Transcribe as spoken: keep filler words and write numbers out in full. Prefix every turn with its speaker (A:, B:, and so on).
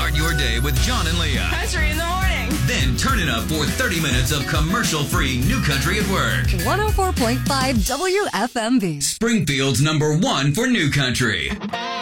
A: Start your day with John and Leah.
B: Country in the morning.
A: Then turn it up for thirty minutes of commercial-free New Country at Work.
C: one oh four point five W F M V.
A: Springfield's number one for New Country.